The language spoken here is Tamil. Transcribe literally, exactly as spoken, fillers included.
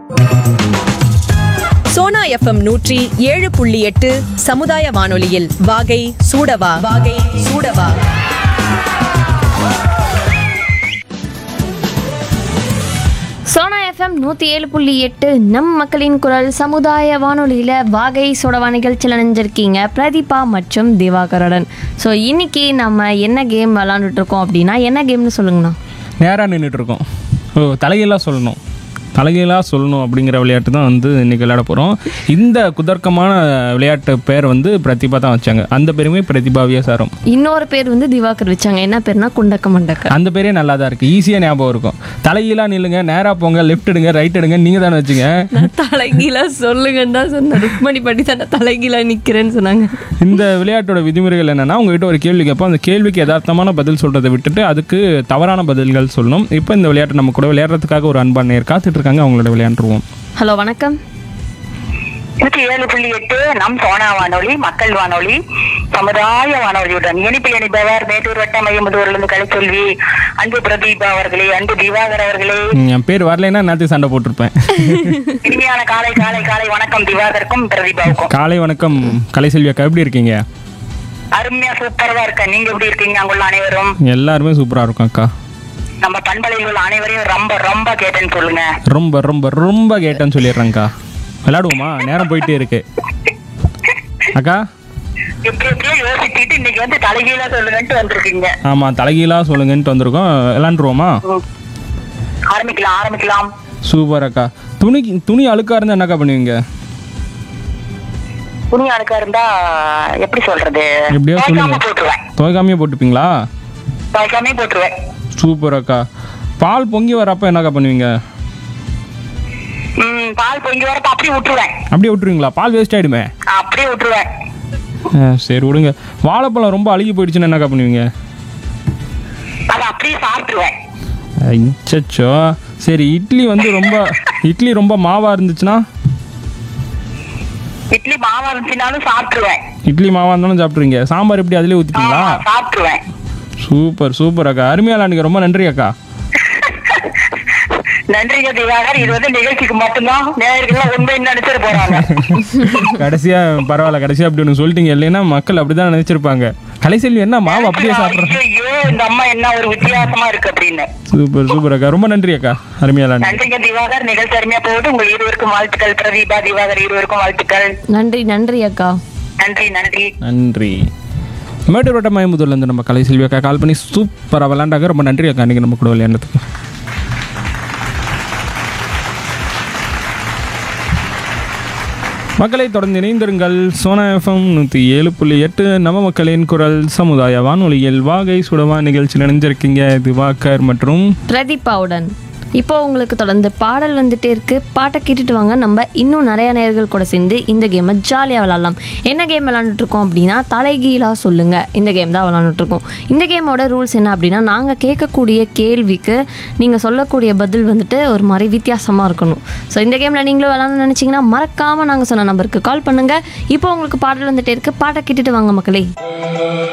சோனா எஃப்எம் நூற்றி ஏழு புள்ளி எட்டு சமுதாய வானொலியில் வாகை சூடவா வாகை சூடவா. சோனா எஃப்எம் நூற்றி ஏழு புள்ளி எட்டு நம் மக்களின் குரல் சமுதாய வானொலியில் வாகை சோடவா நிகழ்ச்சியில் நினைஞ்சிருக்கீங்க பிரதீபா மற்றும் திவாகருடன். ஸோ இன்னைக்கு நம்ம என்ன கேம் விளாண்டுட்டு இருக்கோம் அப்படின்னா, என்ன கேம்னு சொல்லுங்கண்ணா? நேராக நின்றுட்டு இருக்கோம். ஓ, தலைகீழாக சொல்லணும் தலைகீழாக சொல்லணும் அப்படிங்கிற விளையாட்டு தான் வந்து இன்றைக்கி விளையாட போகிறோம். இந்த குதர்க்கமான விளையாட்டு பேர் வந்து பிரதிபா தான் வச்சாங்க. அந்த பேருமே பிரதிபாவியே சாரும். இன்னொரு பேர் வந்து திவாகர் வச்சாங்க. என்ன பேர்னா குண்டக்க மண்டக்க. அந்த பேரே நல்லா தான் இருக்குது, ஈஸியாக ஞாபகம் இருக்கும். தலைகீழாக நில்லுங்க, நேராக போங்க, லெஃப்ட் எடுங்க, ரைட் எடுங்க, நீங்கள் தானே வச்சுங்க. தலைகீழா சொல்லுங்கன்னு தான் சொன்னேன். ருக்மணி பட்டி தானே தலைகீழா நிற்கிறேன்னு சொன்னாங்க. இந்த விளையாட்டோட விதிமுறைகள் என்னென்னா, உங்ககிட்ட ஒரு கேள்வி கேட்போம். அந்த கேள்விக்கு யதார்த்தமான பதில் சொல்கிறத விட்டுட்டு அதுக்கு தவறான பதில்கள் சொல்லணும். இப்போ இந்த விளையாட்டு நம்ம கூட விளையாடுறதுக்காக ஒரு அன்பான நேர் காத்துட்டு இருக்காங்க. அவங்களோட விளையாண்டுருவோம். ஹலோ, வணக்கம். நூற்றி ஏழு புள்ளி எட்டு நம் சோனா வானொலி, மக்கள் வானொலி, சமுதாய வானொலியுடன் இனிப்பில் இணைப்பவர் மேட்டூர் வட்டம் மையமுதூரிலிருந்து கலைச்செல்வி. அன்பு பிரதீபா அவர்களே, அன்பு திவாகர் அவர்களே. என் பேர் வரலைன்னா நேற்று சண்டை போட்டிருப்பேன். இனிமையான காலை காலை காலை வணக்கம் திவாகருக்கும் பிரதீபாவுக்கும். காலை வணக்கம் கலைசெல்வி அக்கா, எப்படி இருக்கீங்க? அருமையா சூப்பரா இருக்கேன். நீங்க எப்படி இருக்கீங்க? அங்குள்ள அனைவரும் எல்லாருமே சூப்பராக இருக்கும் அக்கா. நம்ம பண்பலையில் உள்ள அனைவரையும் ரொம்ப ரொம்ப கேட்டேன்னு சொல்லுங்க. ரொம்ப ரொம்ப ரொம்ப கேட்டேன்னு சொல்லிடுறேங்க்கா. விளையாடுவோமா? நேரம் போயிட்டே இருக்கு அக்கா. எப்படி எப்படியோ யோசிச்சுட்டு இன்னைக்கு வந்து தலைகீழா சொல்லுங்கன்ட்டு வந்திருக்கீங்க. ஆமாம், தலைகீழாக சொல்லுங்கன்ட்டு வந்திருக்கோம். விளையாண்டுருவோமா? ஆரம்பிக்கலாம் ஆரம்பிக்கலாம். சூப்பர் அக்கா. துணி துணி அழுக்காக இருந்தால் என்னக்கா பண்ணுவீங்க? துணி அழுக்கா இருந்தா எப்படி சொல்றது? எப்படியோ சொல்லுங்க. போட்டுருவேன். துவைக்காமையே போட்டுப்பீங்களா? துவைக்காமே போட்டுருவேன். சூப்பர் அக்கா. பால் பொங்கி வரப்போ என்னக்கா பண்ணுவீங்க? ம், பால் பொங்கி வரப்ப அப்படியே விட்டுருவேன். அப்படியே விட்டுருவீங்களா? Ball waste ஆகிடுமே. அப்படியே விட்டுருவேன். சரி விடுங்க. வாழைப்பழம் ரொம்ப அழுகி போயிடுச்சுன்னா என்னக்கா பண்ணுவீங்க? அதை அப்படியே சாப்பிட்டுருவேன். இச்சோ. சரி, இட்லி வந்து ரொம்ப இட்லி ரொம்ப மாவா இருந்துச்சுன்னா? இட்லி மாவா இருந்துச்சுனாலும் சாப்பிட்டுருவேன். இட்லி மாவா இருந்தாலும் சாப்பிட்ருவீங்க. சாம்பார் எப்படி அதிலே ஊற்றிட்டீங்களா? சாப்பிட்டுருவேன். சூப்பர் சூப்பர் அக்கா. அருமையாக விளையாடுங்க. ரொம்ப நன்றி அக்கா. நன்றிங்க திவாகர். இது வந்து நிகழ்ச்சிக்கு மட்டும்தான். நேயர்கள் உண்மை நினைச்சிட்டு போறாங்க. கடைசியா பரவாயில்ல, கடைசியா அப்படி ஒன்று சொல்லிட்டீங்க. இல்லைன்னா மக்கள் அப்படிதான் நினைச்சிருப்பாங்க. கலைசெல்வி என்ன மாவு அப்படியே சாப்பிட்றேன், ஐயோ இந்த அம்மா என்ன ஒரு வித்தியாசமா இருக்கு அப்படின்னு. சூப்பர் சூப்பர் அக்கா. ரொம்ப நன்றி அக்கா. அருமையா நன்றிங்க திவாகர். நிகழ்ச்சி அருமையா போகுது. உங்க இருவருக்கும் வாழ்த்துக்கள். பிரதீபா, திவாகர் இருவருக்கும் வாழ்த்துக்கள். நன்றி நன்றி அக்கா. நன்றி நன்றி நன்றி. மேட்டூர் வட்டம் மயமுதூர்லேருந்து நம்ம கலைசெல்வி அக்கா கால் பண்ணி சூப்பராக விளையாண்டாங்க. ரொம்ப நன்றி அக்கா நீங்கள் நம்ம கூட விளையாண்டதுக்கு. மக்களை தொடர்ந்து இணைந்திருங்கள். சோனா எஃப்எம் நூற்றி ஏழு புள்ளி எட்டு நம்ம மக்களின் குரல் சமுதாய வானொலியில் வாகை சுடவா நிகழ்ச்சி நினைஞ்சிருக்கீங்க. திவாகர் மற்றும் பிரதீபாவுடன். இப்போ உங்களுக்கு தொடர்ந்து பாடல் வந்துட்டே இருக்கு. பாட்டை கேட்டுட்டு வாங்க. நம்ம இன்னும் நிறைய நேயர்கள் கூட சேர்ந்து இந்த கேமை ஜாலியாக விளாட்லாம். என்ன கேம் விளாண்டுட்டு இருக்கோம் அப்படின்னா, தலைகீழா சொல்லுங்க. இந்த கேம் தான் விளாண்டுட்டு இருக்கோம். இந்த கேமோட ரூல்ஸ் என்ன அப்படின்னா, நாங்கள் கேட்கக்கூடிய கேள்விக்கு நீங்கள் சொல்லக்கூடிய பதில் வந்துட்டு ஒரு மாதிரி வித்தியாசமாக இருக்கணும். ஸோ இந்த கேமில் நீங்களும் விளாட்ணும்னு நினச்சிங்கன்னா மறக்காமல் நாங்கள் சொன்ன நம்பருக்கு கால் பண்ணுங்கள். இப்போ உங்களுக்கு பாடல் வந்துட்டே இருக்கு. பாட்டை கேட்டுட்டு வாங்க மக்களே.